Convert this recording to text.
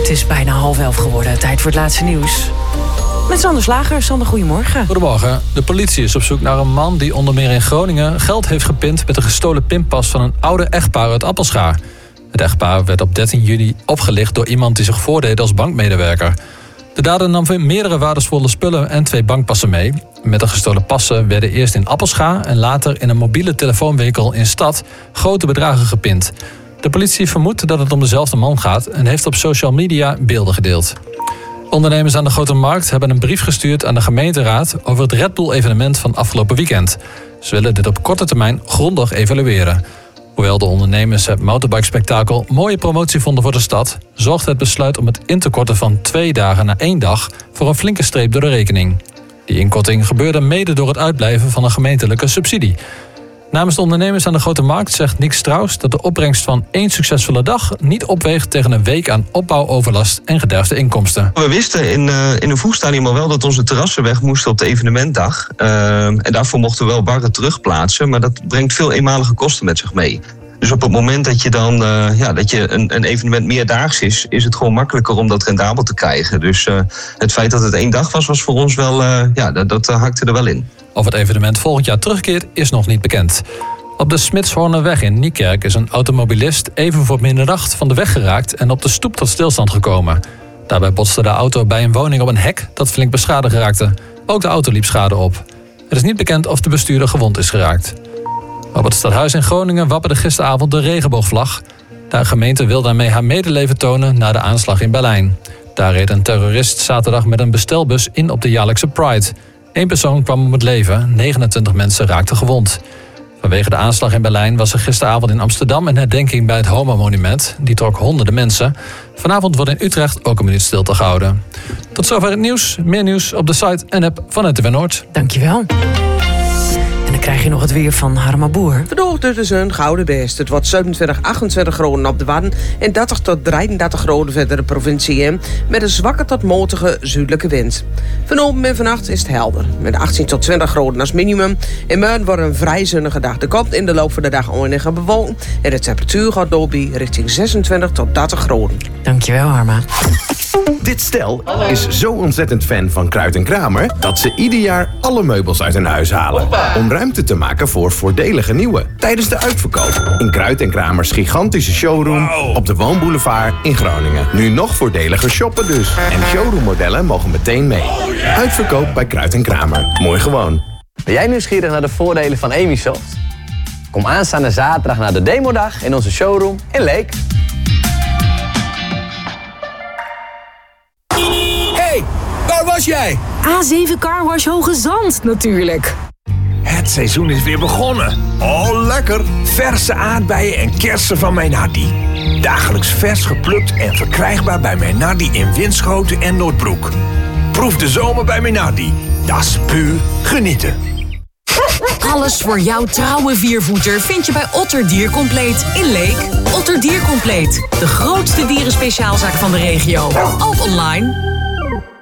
Het is bijna 10:30 geworden. Tijd voor het laatste nieuws. Met Sander Slager. Sander, goedemorgen. Goedemorgen. De politie is op zoek naar een man die onder meer in Groningen geld heeft gepind met een gestolen pinpas van een oude echtpaar uit Appelschaar. Het echtpaar werd op 13 juni opgelicht door iemand die zich voordeed als bankmedewerker. De dader nam meerdere waardevolle spullen en 2 bankpassen mee. Met de gestolen passen werden eerst in Appelschaar en later in een mobiele telefoonwinkel in Stad grote bedragen gepind. De politie vermoedt dat het om dezelfde man gaat en heeft op social media beelden gedeeld. Ondernemers aan de Grote Markt hebben een brief gestuurd aan de gemeenteraad over het Red Bull-evenement van afgelopen weekend. Ze willen dit op korte termijn grondig evalueren. Hoewel de ondernemers het motorbike-spektakel mooie promotie vonden voor de stad, zorgt het besluit om het in te korten van 2 dagen naar 1 dag voor een flinke streep door de rekening. Die inkorting gebeurde mede door het uitblijven van een gemeentelijke subsidie. Namens de ondernemers aan de Grote Markt zegt Nick Strauss dat de opbrengst van 1 succesvolle dag niet opweegt tegen een week aan opbouwoverlast en gederfde inkomsten. We wisten in een vroeg stadium al wel dat onze terrassen weg moesten op de evenementdag. En daarvoor mochten we wel barren terugplaatsen, maar dat brengt veel eenmalige kosten met zich mee. Dus op het moment dat je dan dat je een evenement meerdaags is het gewoon makkelijker om dat rendabel te krijgen. Dus het feit dat het 1 dag was voor ons wel, dat hakte er wel in. Of het evenement volgend jaar terugkeert is nog niet bekend. Op de Smidshornerweg in Niekerk is een automobilist even voor middernacht van de weg geraakt en op de stoep tot stilstand gekomen. Daarbij botste de auto bij een woning op een hek dat flink beschadigd raakte. Ook de auto liep schade op. Het is niet bekend of de bestuurder gewond is geraakt. Op het stadhuis in Groningen wapperde gisteravond de regenboogvlag. De gemeente wil daarmee haar medeleven tonen na de aanslag in Berlijn. Daar reed een terrorist zaterdag met een bestelbus in op de jaarlijkse Pride. 1 persoon kwam om het leven, 29 mensen raakten gewond. Vanwege de aanslag in Berlijn was er gisteravond in Amsterdam een herdenking bij het Homo-monument. Die trok honderden mensen. Vanavond wordt in Utrecht ook een minuut stilte gehouden. Tot zover het nieuws. Meer nieuws op de site en app van NTV Noord. Dankjewel. En dan krijg je nog het weer van Harma Boer. Vandaag dus een gouden best. Het wordt 27, 28 graden op de Wadden en 30 tot 33 graden verder de provincie in, met een zwakke tot matige zuidelijke wind. Vanavond en vannacht is het helder, met 18 tot 20 graden als minimum. En morgen wordt een vrij zonnige dag. Er komt in de loop van de dag enige bewolking en de temperatuur gaat doorbij richting 26 tot 30 graden. Dankjewel, Harma. Dit stel is zo ontzettend fan van Kruid en Kramer dat ze ieder jaar alle meubels uit hun huis halen. Om ruimte te maken voor voordelige nieuwe. Tijdens de uitverkoop in Kruid en Kramers gigantische showroom op de Woonboulevard in Groningen. Nu nog voordeliger shoppen dus. En showroommodellen mogen meteen mee. Uitverkoop bij Kruid en Kramer. Mooi gewoon. Ben jij nieuwsgierig naar de voordelen van Emisoft? Kom aanstaande zaterdag naar de demodag in onze showroom in Leek. Hey, waar was jij? A7 Carwash Hoge Zand, natuurlijk. Het seizoen is weer begonnen. Oh, lekker. Verse aardbeien en kersen van Meinardi. Dagelijks vers geplukt en verkrijgbaar bij Meinardi in Winschoten en Noordbroek. Proef de zomer bij Meinardi. Dat is puur genieten. Alles voor jouw trouwe viervoeter vind je bij Otter Diercompleet in Leek. Otter Diercompleet, de grootste dierenspeciaalzaak van de regio. Ook online.